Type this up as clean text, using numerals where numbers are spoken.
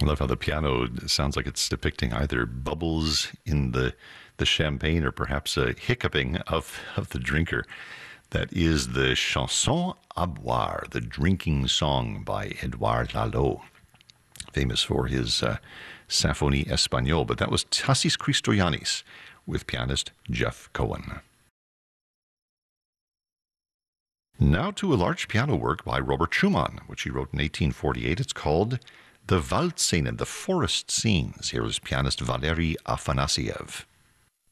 I love how the piano sounds like it's depicting either bubbles in the champagne or perhaps a hiccuping of the drinker. That is the Chanson à boire, the drinking song by Edouard Lalo, famous for his Symphonie Espagnole. But that was Tassis Christoyanis with pianist Jeff Cohen. Now to a large piano work by Robert Schumann, which he wrote in 1848. It's called The Waldszenen, the Forest Scenes. Here is pianist Valery Afanasiev.